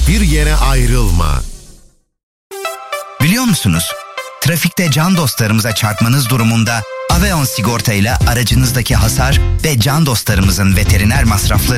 bir yere ayrılma. Biliyor musunuz? Trafikte can dostlarımıza çarpmanız durumunda Aveon sigorta ile aracınızdaki hasar ve can dostlarımızın veteriner masrafları